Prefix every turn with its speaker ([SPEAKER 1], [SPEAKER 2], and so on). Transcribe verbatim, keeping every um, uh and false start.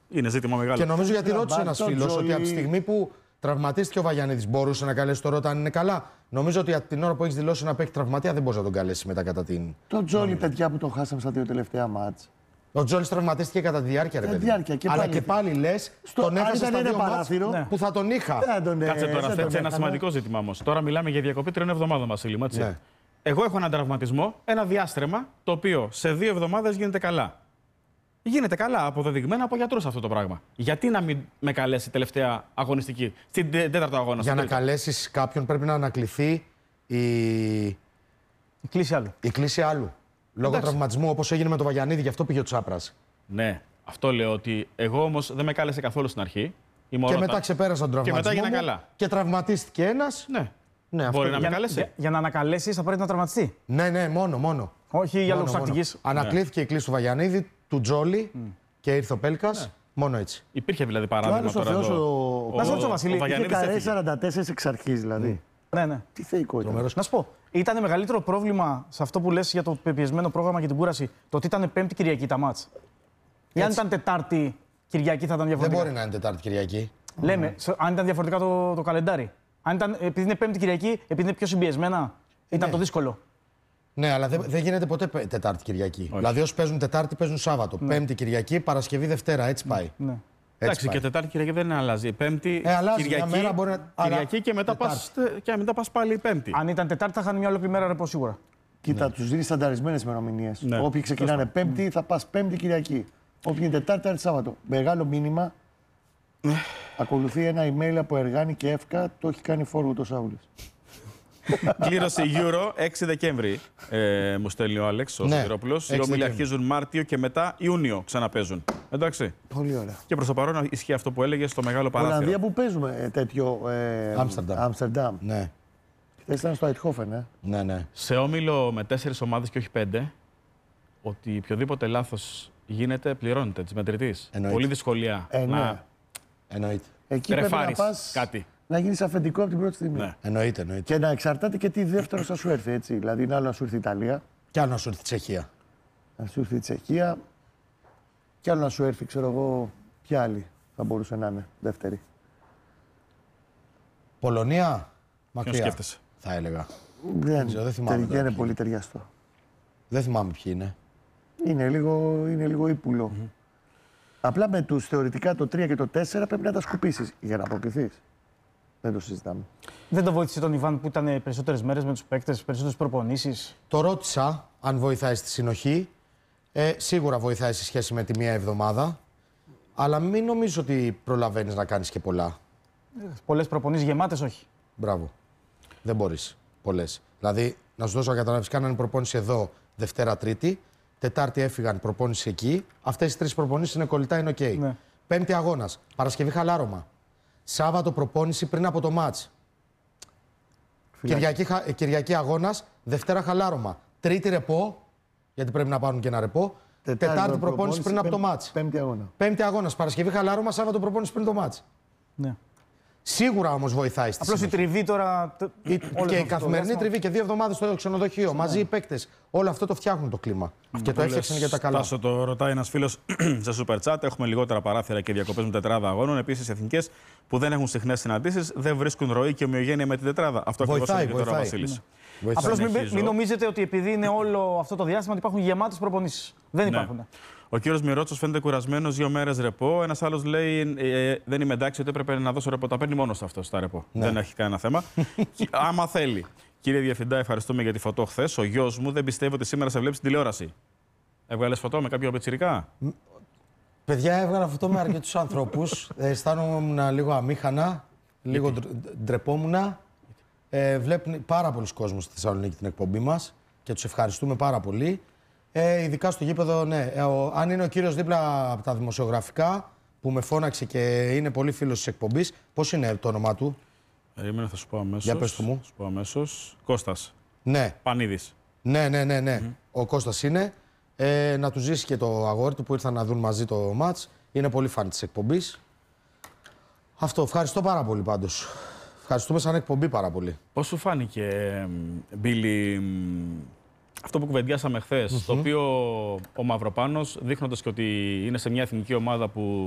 [SPEAKER 1] είναι ζήτημα μεγάλο.
[SPEAKER 2] Και νομίζω γιατί ρώτησε ένας φίλος ότι από τη στιγμή που τραυματίστηκε ο Βαγιανίδης μπορούσε να καλέσει το Ρότα αν είναι καλά. Νομίζω ότι από την ώρα που έχει δηλώσει να παίξει τραυματία δεν μπορεί να τον καλέσει μετά κατά την.
[SPEAKER 3] Το Τζόλι, παιδιά που τον χάσαμε στα δύο τελευταία μάτς.
[SPEAKER 2] Ο Τζόλι τραυματίστηκε κατά τη διάρκεια, ρε παιδί.
[SPEAKER 3] Διάρκεια, και
[SPEAKER 2] αλλά
[SPEAKER 3] πάλι...
[SPEAKER 2] και πάλι λες, τον έχασε στα δύο μάτς
[SPEAKER 3] ναι.
[SPEAKER 2] που θα τον είχα.
[SPEAKER 3] Τον,
[SPEAKER 1] Κάτσε
[SPEAKER 3] ε,
[SPEAKER 1] τώρα, αυτό είναι ένα σημαντικό ζήτημα όμως. Τώρα μιλάμε για διακοπή τριών εβδομάδων, Βασίλη. Ναι. Εγώ έχω έναν τραυματισμό, ένα διάστρεμα, το οποίο σε δύο εβδομάδες γίνεται καλά. Γίνεται καλά, αποδεδειγμένα από γιατρούς αυτό το πράγμα. Γιατί να μην με καλέσει τελευταία αγωνιστική, στην τέταρτο αγώνα?
[SPEAKER 2] Για να καλέσεις κάποιον πρέπει να ανακληθεί η,
[SPEAKER 4] η κλίση άλλου.
[SPEAKER 2] Η κλίση άλλου. Λόγω Εντάξει. τραυματισμού, όπως έγινε με τον Βαγιανίδη, γι' αυτό πήγε ο Τσάπρας.
[SPEAKER 1] Ναι, αυτό λέω ότι εγώ όμως δεν με κάλεσε καθόλου στην αρχή.
[SPEAKER 2] Και μετά τα... ξεπέρασα τον τραυματισμό.
[SPEAKER 1] Και μετά έγινα καλά.
[SPEAKER 2] Και τραυματίστηκε ένας.
[SPEAKER 1] Ναι.
[SPEAKER 2] Ναι,
[SPEAKER 1] μπορεί
[SPEAKER 2] αυτό...
[SPEAKER 1] να με καλέσει.
[SPEAKER 4] Για, για να ανακαλέσει θα πρέπει να τραυματιστεί.
[SPEAKER 2] Ναι, ναι, μόνο, μόνο.
[SPEAKER 4] Όχι για λόγους τακτικής.
[SPEAKER 2] Ανακλήθηκε ναι. η κλίση του Βαγιανίδη, του Τζόλι mm. και ήρθε ο Πέλκας. Ναι. Μόνο έτσι.
[SPEAKER 1] Υπήρχε δηλαδή παράδειγμα τώρα
[SPEAKER 3] εδώ.
[SPEAKER 1] Ο,
[SPEAKER 4] να σου ρωτήσω, Βασίλη,
[SPEAKER 3] είχε καρέ σαράντα τέσσερα εξ αρχής δηλαδή.
[SPEAKER 4] Mm. Ναι, ναι.
[SPEAKER 3] Τι θεϊκό ήταν.
[SPEAKER 4] Να σου πω, ήταν μεγαλύτερο πρόβλημα σε αυτό που λες για το πεπιεσμένο πρόγραμμα και την κούραση το ότι ήταν Πέμπτη Κυριακή τα μάτς. Ή αν ήταν Τετάρτη Κυριακή θα ήταν διαφορετικά.
[SPEAKER 2] Δεν μπορεί να είναι Τετάρτη Κυριακή.
[SPEAKER 4] Λέμε, mm. αν ήταν διαφορετικά το, το καλεντάρι. Αν ήταν, επειδή είναι Πέμπτη Κυριακή, επειδή είναι πιο συμπιεσμένα, ήταν ναι. το δύσκολο.
[SPEAKER 2] Ναι, αλλά δεν, δεν γίνεται ποτέ Τετάρτη Κυριακή. Όχι. Δηλαδή, όσοι παίζουν Τετάρτη, παίζουν Σάββατο. Ναι. Πέμπτη Κυριακή, Παρασκευή, Δευτέρα. Έτσι πάει.
[SPEAKER 4] Ναι.
[SPEAKER 2] Έτσι
[SPEAKER 1] Εντάξει,
[SPEAKER 2] πάει.
[SPEAKER 1] Και Τετάρτη Κυριακή δεν αλλάζει. Πέμπτη
[SPEAKER 2] ε, αλλάζει,
[SPEAKER 1] Κυριακή,
[SPEAKER 2] μέρα μπορεί να...
[SPEAKER 1] Κυριακή και μετά πας, και μετά πας πάλι Πέμπτη.
[SPEAKER 4] Αν ήταν Τετάρτη, θα είχαν μια ολόκληρη μέρα ρεπό σίγουρα.
[SPEAKER 3] Κοίτα,
[SPEAKER 2] ναι.
[SPEAKER 3] τους δίνει στανταρισμένες ημερομηνίες.
[SPEAKER 1] Ναι.
[SPEAKER 3] Όποιοι ξεκινάνε Πέμπτη, θα πας Πέμπτη Κυριακή. Όποιοι είναι Τετάρτη, θα είναι Σάββατο. Μεγάλο μήνυμα. Ακολουθεί ένα email από Εργάνη και Εύκα, το έχει κάνει φόρου το Σάουλης.
[SPEAKER 1] Κλήρωση Euro έξι Δεκέμβρη, ε, μου στέλνει ο Άλεξ, ο
[SPEAKER 2] ναι,
[SPEAKER 1] Σωτηρόπουλος. Οι όμιλοι αρχίζουν Μάρτιο και μετά Ιούνιο ξαναπέζουν. Εντάξει.
[SPEAKER 3] Πολύ ωραία.
[SPEAKER 1] Και προς το παρόν ισχύει αυτό που έλεγε στο μεγάλο παράθυρο.
[SPEAKER 3] Ολλανδία που παίζουμε ε, τέτοιο. Άμστερνταμ.
[SPEAKER 2] Ε, ναι.
[SPEAKER 3] Χθες ήταν στο Αιτχόφεν, ε.
[SPEAKER 2] Ναι, ναι.
[SPEAKER 1] Σε όμιλο με τέσσερις ομάδες και όχι πέντε, ότι οποιοδήποτε λάθος γίνεται πληρώνεται της μετρητής. Πολύ δυσκολία
[SPEAKER 3] ε, ναι.
[SPEAKER 1] να
[SPEAKER 2] Εννοείται.
[SPEAKER 3] Εκεί πρέπει να πας
[SPEAKER 1] κάτι.
[SPEAKER 3] Να γίνεις αφεντικό από την πρώτη στιγμή.
[SPEAKER 1] Ναι.
[SPEAKER 2] Εννοείται, εννοείται.
[SPEAKER 3] Και να εξαρτάται και τι δεύτερο θα σου έρθει. Έτσι. Δηλαδή, είναι άλλο να σου έρθει η Ιταλία.
[SPEAKER 2] Και άλλο να σου έρθει η Τσεχία.
[SPEAKER 3] Να σου έρθει η Τσεχία. Και άλλο να σου έρθει, ξέρω εγώ, ποια άλλη θα μπορούσε να είναι δεύτερη.
[SPEAKER 2] Πολωνία. Μακριά.
[SPEAKER 1] Ποιο σκέφτεσαι?
[SPEAKER 2] Θα έλεγα.
[SPEAKER 3] Δεν,
[SPEAKER 2] δεν, δεν θυμάμαι.
[SPEAKER 3] Δεν είναι πολύ ταιριαστό.
[SPEAKER 2] Δεν θυμάμαι ποιοι είναι.
[SPEAKER 3] Είναι λίγο, είναι λίγο ύπουλο. Mm-hmm. Απλά με τους θεωρητικά το τρία και το τέσσερα πρέπει να τα σκουπίσεις για να αποκληθείς. Δεν το συζητάμε.
[SPEAKER 4] Δεν το βοήθησε τον Ιβάν που ήταν περισσότερες μέρες με τους παίκτες, περισσότερες προπονήσεις?
[SPEAKER 2] Το ρώτησα αν βοηθάει στη συνοχή. Ε, σίγουρα βοηθάει σε σχέση με τη μία εβδομάδα. Αλλά μην νομίζω ότι προλαβαίνεις να κάνεις και πολλά.
[SPEAKER 4] Πολλές προπονήσεις γεμάτες, όχι.
[SPEAKER 2] Μπράβο. Δεν μπορείς. Πολλές. Δηλαδή, να σου δώσω να καταλάβεις, κάνανε προπόνηση εδώ Δευτέρα Τρίτη. Τετάρτη έφυγαν προπόνηση εκεί. Αυτές οι τρεις προπονήσεις είναι κολλητά, είναι οκ. Okay. Ναι. Πέμπτη αγώνας. Παρασκευή χαλάρωμα. Σάββατο προπόνηση πριν από το μάτς. Κυριακή, Κυριακή αγώνας. Δευτέρα χαλάρωμα. Τρίτη ρεπό, γιατί πρέπει να πάρουν και ένα ρεπό. Τετάρτη, Τετάρτη προπόνηση πριν από το μάτς.
[SPEAKER 3] Πέμπτη αγώνα.
[SPEAKER 2] Πέμπτη αγώνας. Παρασκευή χαλάρωμα. Σάββατο προπόνηση πριν το μάτς.
[SPEAKER 4] Ναι.
[SPEAKER 2] Σίγουρα όμως βοηθάει στη
[SPEAKER 4] Απλώς η τριβή τώρα.
[SPEAKER 2] Η... Και η καθημερινή τριβή και δύο εβδομάδες στο ξενοδοχείο. Ναι. Μαζί οι παίκτες. Όλο αυτό το φτιάχνουν το κλίμα. Mm. Και το έφτιαξαν για τα καλά.
[SPEAKER 1] Τάσο, το ρωτάει ένας φίλος σε super chat. Έχουμε λιγότερα παράθυρα και διακοπές με τετράδα αγώνων. Επίσης, οι εθνικές που δεν έχουν συχνές συναντήσεις δεν βρίσκουν ροή και ομοιογένεια με την τετράδα. Αυτό ακριβώς είναι τώρα ο Βασίλης.
[SPEAKER 4] Απλώς μην, μην νομίζετε ότι επειδή είναι όλο αυτό το διάστημα ότι υπάρχουν γεμάτες προπονήσεις. Δεν υπάρχουν. Ναι.
[SPEAKER 1] Ο κύριος Μιρότσος φαίνεται κουρασμένος, δύο μέρες ρεπό. Ένας άλλος λέει: ε, Δεν είμαι εντάξει, ότι έπρεπε να δώσω ρεπό. Τα παίρνει μόνος αυτό στα ρεπό. Ναι. Δεν έχει κανένα θέμα. Άμα θέλει. Κύριε Διευθυντά, ευχαριστούμε για τη φωτό χθες. Ο γιος μου δεν πιστεύει ότι σήμερα σε βλέπει στην τηλεόραση. Έβγαλες φωτό με κάποιο πιτσιρικά?
[SPEAKER 2] Παιδιά, έβγαλα φωτό με αρκετούς ανθρώπους. ε, αισθάνομαι λίγο αμήχανα, λίγο ντρεπόμουν. Ε, βλέπουν πάρα πολλοί κόσμος στη Θεσσαλονίκη την εκπομπή μας και τους ευχαριστούμε πάρα πολύ. Ε, ειδικά στο γήπεδο, ναι. Ε, ο, αν είναι ο κύριος δίπλα από τα δημοσιογραφικά που με φώναξε και είναι πολύ φίλος της εκπομπής, πώς είναι το όνομά του?
[SPEAKER 1] Περίμενε, θα σου πω αμέσως.
[SPEAKER 2] Για πες το μου.
[SPEAKER 1] Θα σου πω αμέσως. Κώστας.
[SPEAKER 2] Ναι.
[SPEAKER 1] Πανίδης.
[SPEAKER 2] Ναι, ναι, ναι, ναι.
[SPEAKER 1] Mm-hmm.
[SPEAKER 2] Ο Κώστας είναι. Ε, να του ζήσει και το αγόρι του που ήρθαν να δουν μαζί το μάτς. Είναι πολύ φαν της εκπομπής. Αυτό. Ευχαριστώ πάρα πολύ πάντως. Ευχαριστούμε σαν εκπομπή πάρα πολύ.
[SPEAKER 1] Πώς σου φάνηκε, Μπίλι, αυτό που κουβεντιάσαμε χθες, mm-hmm. το οποίο ο Μαυροπάνος, δείχνοντας και ότι είναι σε μια εθνική ομάδα που